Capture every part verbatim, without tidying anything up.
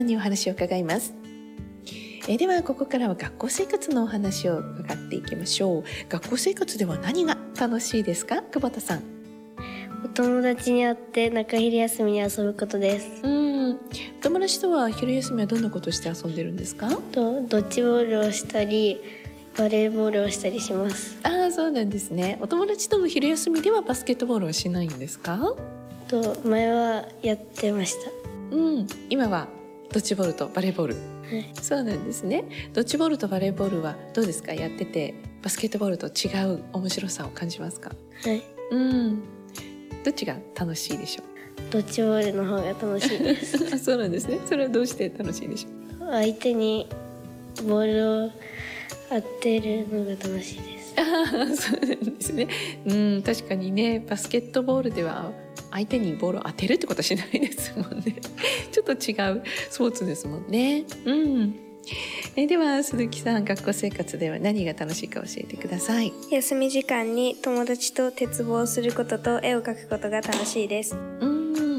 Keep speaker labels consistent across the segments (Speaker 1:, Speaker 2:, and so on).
Speaker 1: にお話を伺います。えー、ではここからは学校生活のお話を伺っていきましょう。学校生活では何が楽しいですか、久保田さん。
Speaker 2: お友達に会って中昼休みに遊ぶことです。
Speaker 1: うん、友達とは昼休みはどんなことして遊んでるんですか？
Speaker 2: とドッジボールをしたりバレーボールをしたりします。
Speaker 1: ああ、そうなんですね。お友達との昼休みではバスケットボールはしないんですか？
Speaker 2: と前はやってました。
Speaker 1: うん、今はドッジボールとバレーボール。
Speaker 2: はい、
Speaker 1: そうなんですね。ドッジボールとバレーボールはどうですか？やっててバスケットボールと違う面白さを感じますか？
Speaker 2: はい、
Speaker 1: うん、どっちが楽しいでしょう？
Speaker 2: ドッジボールの方が楽しいです。
Speaker 1: あ、そうなんですね。それはどうして楽しいでしょう？
Speaker 2: 相手にボールを当てるのが楽しいです。
Speaker 1: ああ、そうなんですね。うん、確かにね、バスケットボールでは相手にボールを当てるってことはしないですもんね。ちょっと違うスポーツですもんね。うん。えでは鈴木さん、学校生活では何が楽しいか教えてください。
Speaker 3: 休み時間に友達と鉄棒をすることと絵を描くことが楽しいです。
Speaker 1: うん、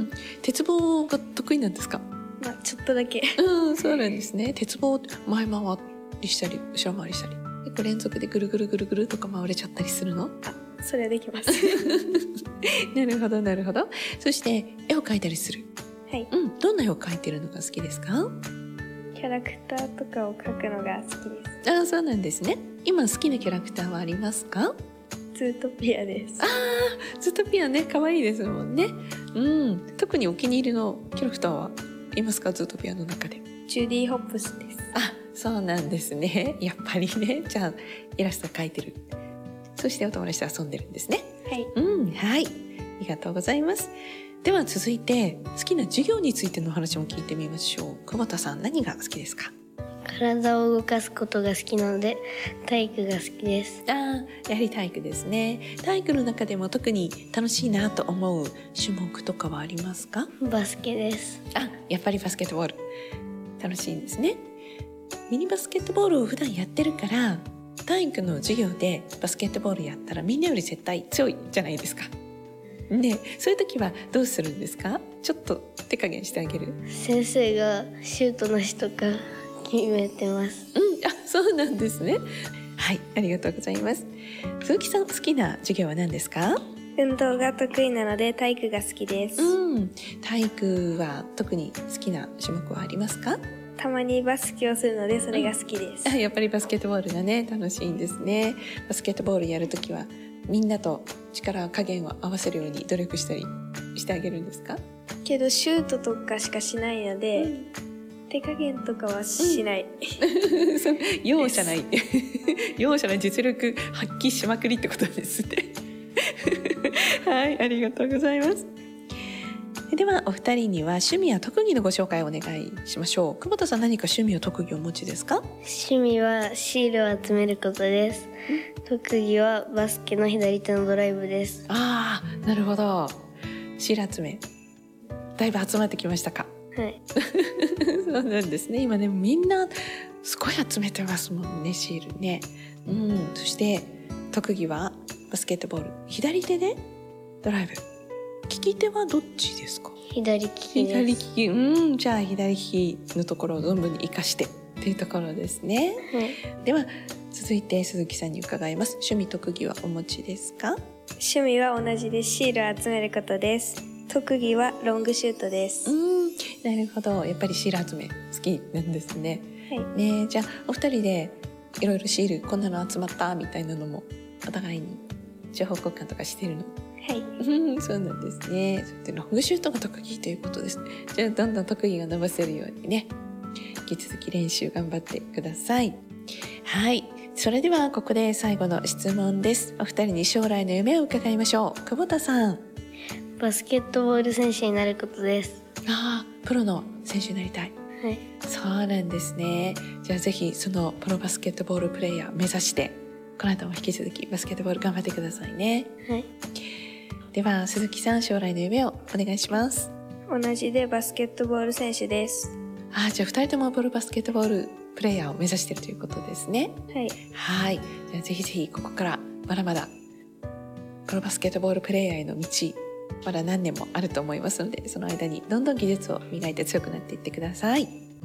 Speaker 1: 鉄棒が得意なんですか？
Speaker 3: まあ、ちょっとだけ。
Speaker 1: うん、そうなんですね。鉄棒前回りしたり後ろ回りしたり、結構連続でぐるぐるぐるぐるとか回れちゃったりするの？
Speaker 3: あ、それはできます。
Speaker 1: なるほどなるほど。そして絵を描いたりする。
Speaker 3: はい、
Speaker 1: うん、どんな絵を描いてるのが好きですか？
Speaker 3: キャラクターとかを描くのが好きです。
Speaker 1: ああ、そうなんですね。今好きなキャラクターはありますか？
Speaker 3: ズートピアです。
Speaker 1: ああ、ズートピアね、可愛いですもんね。うん、特にお気に入りのキャラクターはいますか？ズートピアの中で。
Speaker 3: ジュディ・ホップスです。
Speaker 1: あ、そうなんですね。やっぱりね。じゃあイラスト描いてる。そしてお友達と遊んでるんですね。
Speaker 3: はい。
Speaker 1: うん、はい。ありがとうございます。では続いて好きな授業についての話も聞いてみましょう。久保田さん、何が好きですか？
Speaker 2: 体を動かすことが好きなので体育が好きです。
Speaker 1: ああ、やはり体育ですね。体育の中でも特に楽しいなと思う種目とかはありますか？
Speaker 2: バスケです。
Speaker 1: あ、やっぱりバスケットボール楽しいんですね。ミニバスケットボールを普段やってるから体育の授業でバスケットボールやったらみんなより絶対強いじゃないですかね。そういう時はどうするんですか？ちょっと手加減してあげる？
Speaker 2: 先生がシュートの日とか決めてます。
Speaker 1: うん、あ、そうなんですね。はい、ありがとうございます。鈴木さん、好きな授業は何ですか？
Speaker 3: 運動が得意なので体育が好きです。
Speaker 1: うん、体育は特に好きな種目はありますか？
Speaker 3: たまにバスケをするのでそれが好きです。
Speaker 1: あ、やっぱりバスケットボールがね、楽しいんですね。バスケットボールやるときはみんなと力加減を合わせるように努力したりしてあげるんですか？
Speaker 3: けどシュートとかしかしないので、うん、手加減とかはしない、
Speaker 1: うん、そう、容赦ない容赦ない、実力発揮しまくりってことですねはい、ありがとうございます。ではお二人には趣味や特技のご紹介をお願いしましょう。久保田さん、何か趣味や特技をお持ちですか？
Speaker 2: 趣味はシールを集めることです。特技はバスケの左手のドライブです。
Speaker 1: ああ、なるほど。シール集めだいぶ集まってきましたか？
Speaker 2: はい
Speaker 1: そうなんですね。今ね、みんなすごい集めてますもんね、シールね。うん、そして特技はバスケットボール、左手でドライブ。利き手はどっちですか？
Speaker 2: 左利きです。
Speaker 1: 左利き、うん、じゃあ左利きのところを存分に活かしてというところですね。
Speaker 2: はい、
Speaker 1: では続いて鈴木さんに伺います。趣味特技はお持ちですか？
Speaker 3: 趣味は同じでシールを集めることです。特技はロングシュートです。
Speaker 1: うん、なるほど。やっぱりシール集め好きなんですね。
Speaker 3: はい、
Speaker 1: ね、じゃあお二人でいろいろシールこんなの集まったみたいなのもお互いに情報交換とかしてるの？
Speaker 3: はい、
Speaker 1: そうなんですね。そしてロングシュートが特技ということですね。じゃあどんどん特技が伸ばせるようにね、引き続き練習頑張ってください。はい、それではここで最後の質問です。お二人に将来の夢を伺いましょう。久保田さん。
Speaker 2: バスケットボール選手になることです。
Speaker 1: ああ、プロの選手になりたい。
Speaker 2: はい、
Speaker 1: そうなんですね。じゃあぜひそのプロバスケットボールプレイヤー目指してこの後も引き続きバスケットボール頑張ってくださいね。
Speaker 2: はい、
Speaker 1: では鈴木さん、将来の夢をお願いします。
Speaker 3: 同じでバスケットボール選手です。
Speaker 1: あ、じゃあふたりともプロバスケットボールプレイヤーを目指しているということですね。
Speaker 3: はい、
Speaker 1: はい。じゃあぜひぜひここからまだまだプロバスケットボールプレイヤーへの道、まだ何年もあると思いますので、その間にどんどん技術を磨いて強くなっていってください。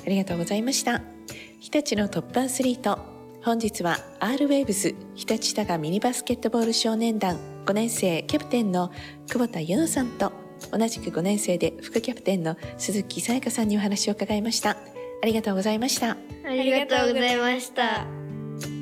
Speaker 1: ありがとうございました。日立のトップアスリート、本日は アール ウェーブス日立多賀ミニバスケットボール少年団ごねん生キャプテンの久保田優乃さんと、同じくごねん生で副キャプテンの鈴木さやかさんにお話を伺いました。ありがとうございました。
Speaker 2: ありがとうございました。